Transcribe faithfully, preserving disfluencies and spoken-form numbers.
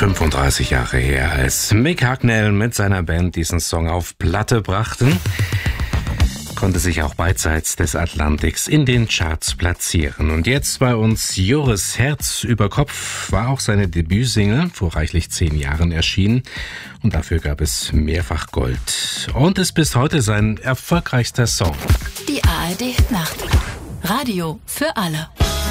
fünfunddreißig Jahre her, als Mick Hucknall mit seiner Band diesen Song auf Platte brachten, konnte sich auch beidseits des Atlantiks in den Charts platzieren. Und jetzt bei uns Joris Herz über Kopf war auch seine Debütsingle vor reichlich zehn Jahren erschienen und dafür gab es mehrfach Gold. Und ist bis heute sein erfolgreichster Song. Die A R D Nacht. Radio für alle.